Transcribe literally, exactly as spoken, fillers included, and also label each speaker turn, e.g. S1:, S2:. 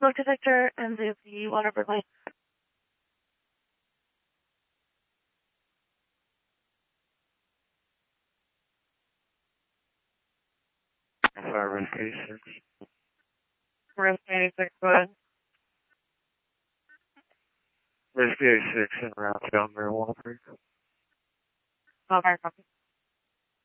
S1: Smoke detector and the, the Waterford light.
S2: Fire risk eighty-six.
S1: Risk eighty-six, go ahead.
S2: Risk eighty-six en route down Marijuana Creek.
S1: Okay, copy.